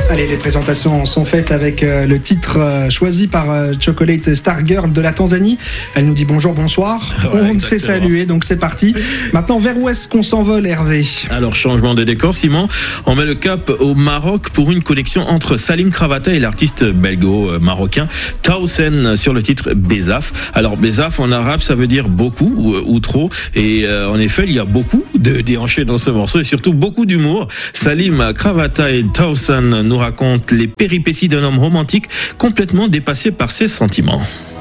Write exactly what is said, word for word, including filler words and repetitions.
Allez, les présentations sont faites avec euh, le titre euh, choisi par euh, Chocolate Stargirl de la Tanzanie. Elle nous dit bonjour, bonsoir. Ouais, On s'est salué, donc c'est parti. Maintenant, vers où est-ce qu'on s'envole, Hervé ? Alors, changement de décor, Simon. On met le cap au Maroc pour une connexion entre Salim Kravata et l'artiste belgo-marocain Tausen sur le titre Bezaf. Alors, Bezaf en arabe, ça veut dire beaucoup ou, ou trop. Et euh, en effet, il y a beaucoup de déhanchés dans ce morceau et surtout beaucoup d'humour. Salim Kravata et Tausen nous racontent les péripéties d'un homme romantique complètement dépassé par ses sentiments.